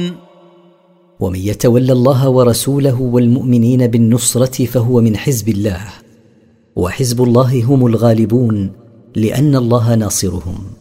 ومن يتولى الله ورسوله والمؤمنين بالنصرة فهو من حزب الله، وحزب الله هم الغالبون، لأن الله ناصرهم.